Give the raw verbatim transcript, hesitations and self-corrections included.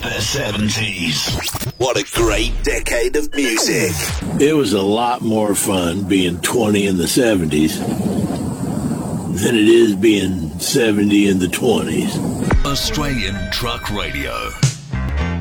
The seventies. What a great decade of music. It was a lot more fun being twenty in the seventies than it is being seventy in the twenties. Australian Truck Radio.